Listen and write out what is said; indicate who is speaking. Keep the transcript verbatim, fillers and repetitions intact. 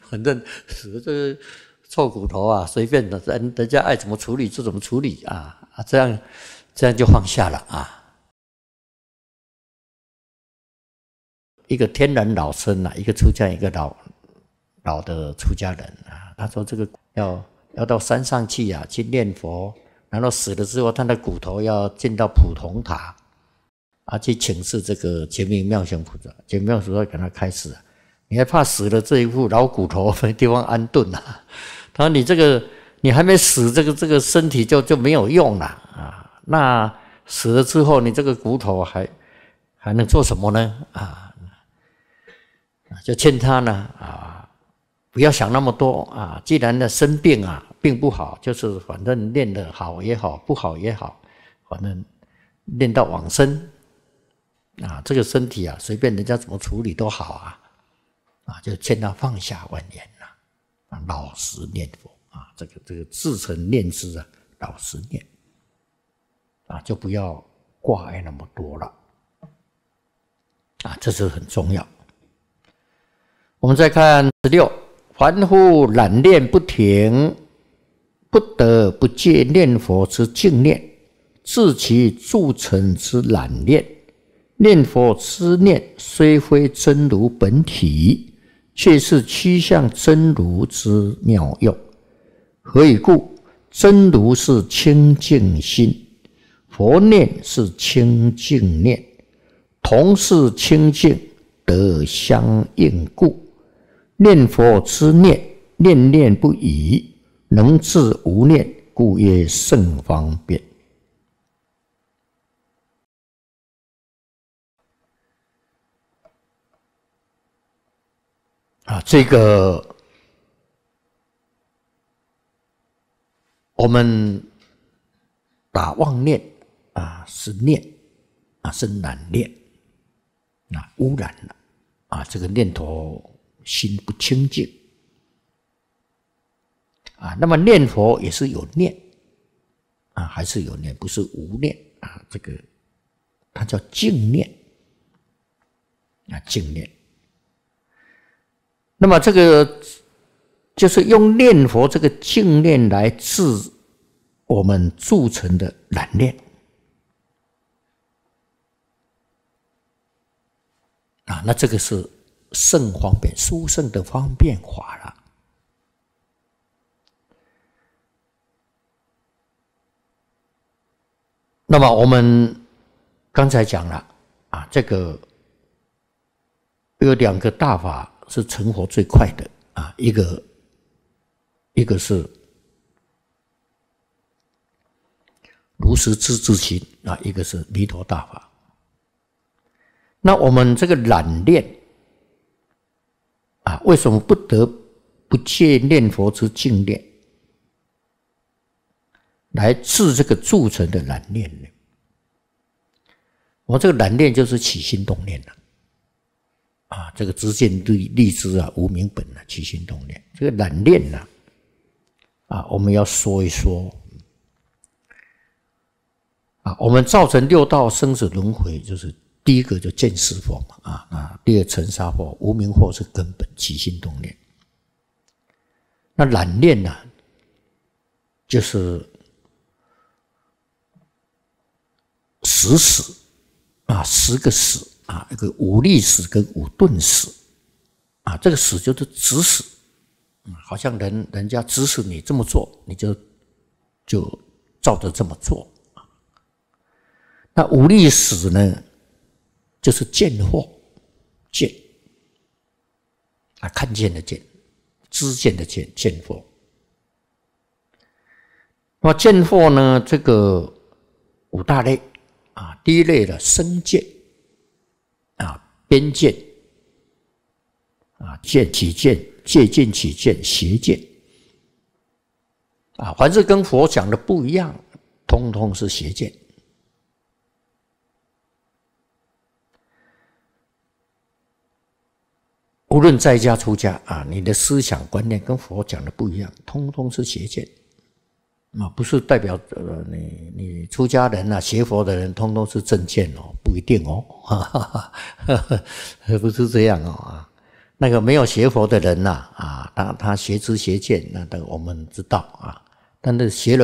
Speaker 1: 反正死这个臭骨头啊，随便的，人人家爱怎么处理就怎么处理啊，啊，这样这样就放下了啊。一个天然老僧啊，一个出家，一个老老的出家人啊，他说这个要要到山上去啊，去念佛，然后死了之后，他的骨头要进到普通塔啊，去请示这个觉明妙行菩萨，觉明妙行菩萨给他开示啊，你还怕死了这一副老骨头没地方安顿啊？他说你这个你还没死，这个这个身体就就没有用了啊，那死了之后，你这个骨头还还能做什么呢？啊？就劝他呢啊，不要想那么多啊！既然呢生病啊，病不好，就是反正练得好也好，不好也好，反正练到往生啊，这个身体啊，随便人家怎么处理都好啊！啊，就劝他放下万言啊，老实念佛啊，这个这个自诚念之啊，老实念啊，就不要挂碍那么多了啊，这是很重要。我们再看十六，凡夫懒念不停，不得不戒念佛之净念，治其助成之懒念。念佛之念虽非真如本体，却是趋向真如之妙用。何以故？真如是清净心，佛念是清净念，同是清净，得相应故。念佛之念，念念不已，能治无念，故曰甚方便。啊，这个我们把妄念啊是念啊是懒念啊污染了啊，这个念头心不清净啊，那么念佛也是有念啊，还是有念，不是无念啊，这个它叫净念啊，净念。那么这个就是用念佛这个净念来治我们铸成的懒念啊，那这个是甚方便，殊胜的方便法了。那么我们刚才讲了啊，这个有两个大法是成佛最快的啊，一个一个是如实知之心啊，一个是弥陀大法。那我们这个懒念啊，为什么不得不戒念佛之净念，来治这个铸成的懒念呢？我这个懒念就是起心动念了啊，这个知见立立知啊，无明本啊，起心动念。这个懒念呢，啊，我们要说一说啊，我们造成六道生死轮回，就是第一个就见思惑嘛啊，啊，第二尘沙惑，无明惑是根本，起心动念。那懒念呢，就是十死啊，十个死啊，一个无力死跟无顿死啊，这个死就是指使，好像人人家指使你这么做，你就就照着这么做。那无力死呢，就是见惑，见啊，看见的见，知见的见，见惑。那么见惑呢，这个五大类啊，第一类的身见啊，边见啊，见起见，借见起见，邪见啊，凡是跟佛讲的不一样，通通是邪见。无论在家出家啊，你的思想观念跟佛讲的不一样，通通是邪见啊，不是代表呃你你出家人啊，学佛的人通通是正见哦，不一定哦，哈哈哈，不是这样哦啊。那个没有学佛的人呐啊， 他他学知学见，那的我们知道啊，但是学了